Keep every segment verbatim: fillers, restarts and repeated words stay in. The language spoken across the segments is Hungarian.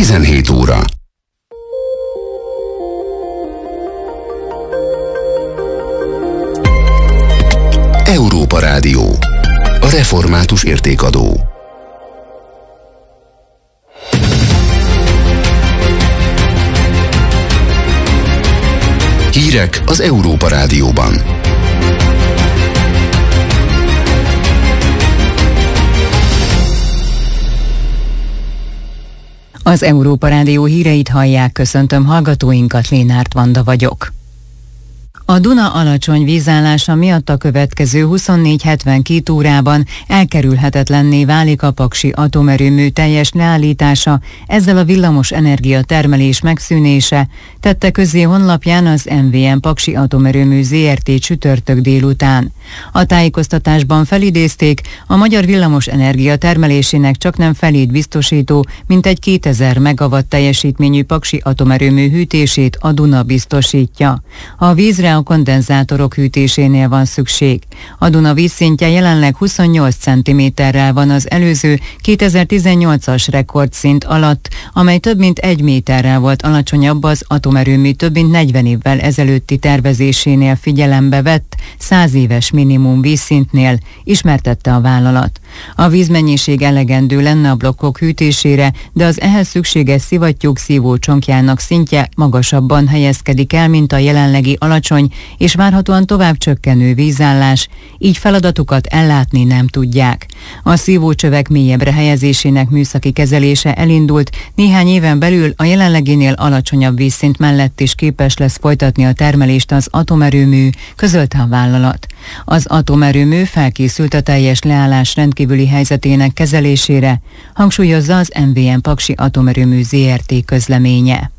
tizenhét óra. Európa Rádió. A református értékadó. Hírek az Európa Rádióban. Az Európa Rádió híreit hallják, köszöntöm hallgatóinkat, Lénárt Vanda vagyok. A Duna alacsony vízállása miatt a következő huszonnégy hetvenkét órában elkerülhetetlenné válik a paksi atomerőmű teljes leállítása, ezzel a villamos energia termelés megszűnése, tette közzé honlapján az em vé em Paksi Atomerőmű zé er té csütörtök délután. A tájékoztatásban felidézték, a magyar villamos energia termelésének csaknem felét biztosító, mintegy kétezer megawatt teljesítményű Paksi atomerőmű hűtését a Duna biztosítja. A vízre a kondenzátorok hűtésénél van szükség. A Duna vízszintje jelenleg huszonnyolc centiméterrel van az előző kétezer-tizennyolcas rekordszint alatt, amely több mint egy méterrel volt alacsonyabb az atomerőmű több mint negyven évvel ezelőtti tervezésénél figyelembe vett száz éves minimum vízszintnél, ismertette a vállalat. A vízmennyiség elegendő lenne a blokkok hűtésére, de az ehhez szükséges szivattyúk szívócsonkjának szintje magasabban helyezkedik el, mint a jelenlegi alacsony és várhatóan tovább csökkenő vízállás, így feladatukat ellátni nem tudják. A szívócsövek mélyebbre helyezésének műszaki kezelése elindult, néhány éven belül a jelenleginél alacsonyabb vízszint mellett is képes lesz folytatni a termelést az atomerőmű, közölte a vállalat. Az atomerőmű felkészült a teljes leállás rendkívüli helyzetének kezelésére, hangsúlyozza az em vé em Paksi Atomerőmű zé er té közleménye.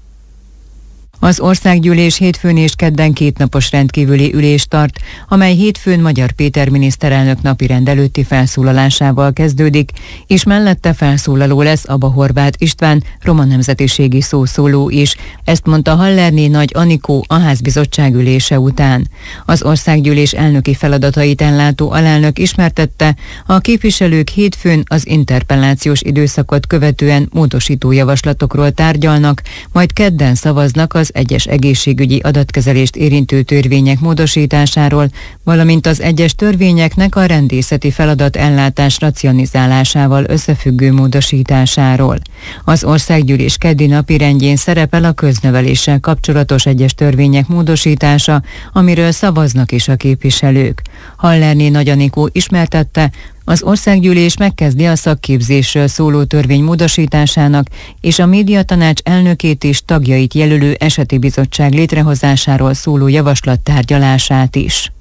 Az országgyűlés hétfőn és kedden kétnapos rendkívüli ülést tart, amely hétfőn Magyar Péter miniszterelnök napirend előtti felszólalásával kezdődik, és mellette felszólaló lesz Aba Horváth István, roma nemzetiségi szószóló is. Ezt mondta Hallerné Nagy Anikó a házbizottság ülése után. Az országgyűlés elnöki feladatait ellátó alelnök ismertette, a képviselők hétfőn az interpellációs időszakot követően módosító javaslatokról tárgyalnak, majd kedden szavaznak az egyes egészségügyi adatkezelést érintő törvények módosításáról, valamint az egyes törvényeknek a rendészeti feladat ellátás racionalizálásával összefüggő módosításáról. Az országgyűlés keddi napirendjén szerepel a közneveléssel kapcsolatos egyes törvények módosítása, amiről szavaznak is a képviselők. Hallerné Nagy Anikó ismertette, az országgyűlés megkezdi a szakképzésről szóló törvény módosításának és a médiatanács elnökét és tagjait jelölő eseti bizottság létrehozásáról szóló javaslat tárgyalását is.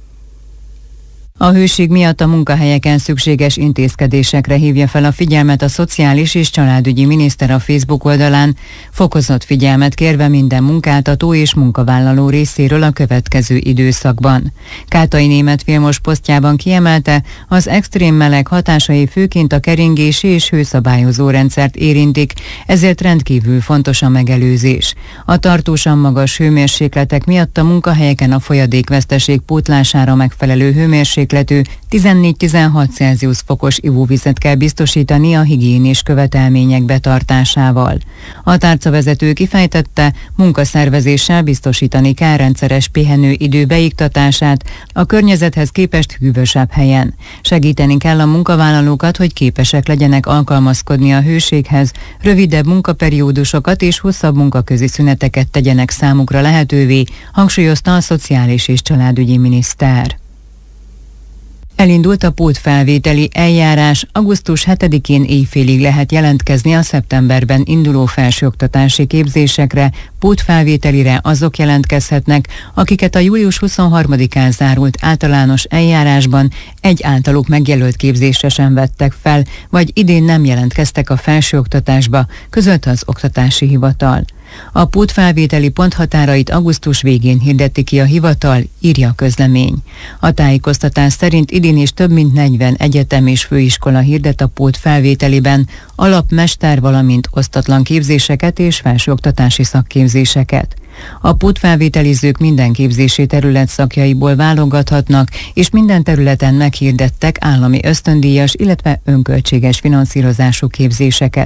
A hőség miatt a munkahelyeken szükséges intézkedésekre hívja fel a figyelmet a Szociális és Családügyi Miniszter a Facebook oldalán, fokozott figyelmet kérve minden munkáltató és munkavállaló részéről a következő időszakban. Kátai Német Vilmos posztjában kiemelte, az extrém meleg hatásai főként a keringési és hőszabályozó rendszert érintik, ezért rendkívül fontos a megelőzés. A tartósan magas hőmérsékletek miatt a munkahelyeken a folyadékveszteség pótlására megfelelő hőmérséklet tizennégy-tizenhat Celsius fokos ivóvizet kell biztosítani a higiénés követelmények betartásával. A tárcavezető kifejtette, munkaszervezéssel biztosítani kell rendszeres pihenő idő beiktatását a környezethez képest hűvösebb helyen. Segíteni kell a munkavállalókat, hogy képesek legyenek alkalmazkodni a hőséghez, rövidebb munkaperiódusokat és hosszabb munkaközi szüneteket tegyenek számukra lehetővé, hangsúlyozta a Szociális és Családügyi Miniszter. Elindult a pótfelvételi eljárás, augusztus hetedikén éjfélig lehet jelentkezni a szeptemberben induló felsőoktatási képzésekre, pótfelvételire azok jelentkezhetnek, akiket a július huszonharmadikán zárult általános eljárásban egy általuk megjelölt képzésre sem vettek fel, vagy idén nem jelentkeztek a felsőoktatásba, közölte az Oktatási Hivatal. A pótfelvételi ponthatárait augusztus végén hirdeti ki a hivatal, írja a közlemény. A tájékoztatás szerint idén is több mint negyven egyetem és főiskola hirdet a pótfelvételiben alapmester, valamint osztatlan képzéseket és felsőoktatási szakképzéseket. A pótfelvételizők minden képzési terület szakjaiból válogathatnak, és minden területen meghirdettek állami ösztöndíjas, illetve önköltséges finanszírozású képzéseket.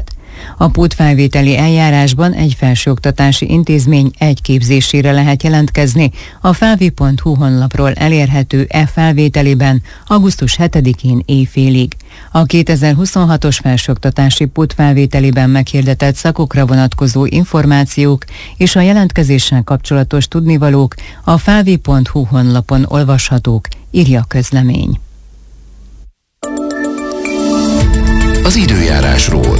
A pótfelvételi eljárásban egy felsőoktatási intézmény egy képzésére lehet jelentkezni. A felvi pont hu honlapról elérhető e felvételiben augusztus hetedikén éjfélig. A kétezer-huszonhatos felsőoktatási pótfelvételiben meghirdetett szakokra vonatkozó információk és a jelentkezéssel kapcsolatos tudnivalók a felvi pont hu honlapon olvashatók, írja a közlemény. Az időjárásról.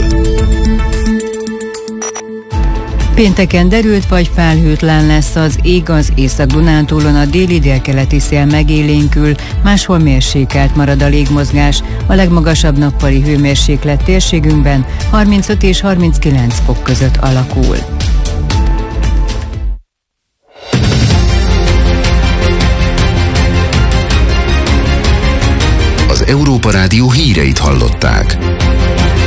Pénteken derült vagy felhőtlen lesz az ég, az Észak-Dunántúlon a déli-délkeleti szél megélénkül, máshol mérsékelt marad a légmozgás, a legmagasabb nappali hőmérséklet térségünkben harmincöt és harminckilenc fok között alakul. Az Európa Rádió híreit hallották.